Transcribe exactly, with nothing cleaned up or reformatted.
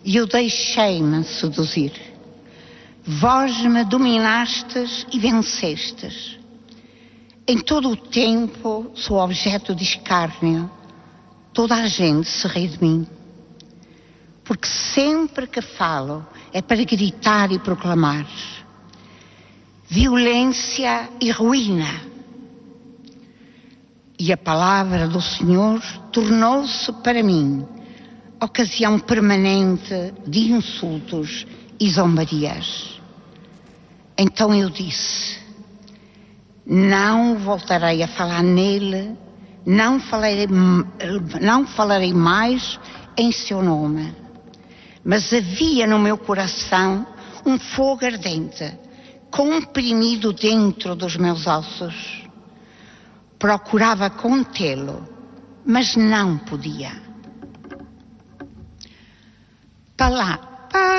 e eu deixei-me seduzir. Vós me dominastes e vencestes. Em todo o tempo sou objeto de escárnio. Toda a gente se ri de mim. Porque sempre que falo é para gritar e proclamar violência e ruína. E a palavra do Senhor tornou-se para mim ocasião permanente de insultos e zombarias. Então eu disse: não voltarei a falar nele, não falarei, não falarei mais em seu nome. Mas havia no meu coração um fogo ardente, comprimido dentro dos meus ossos. Procurava contê-lo, mas não podia. Pala-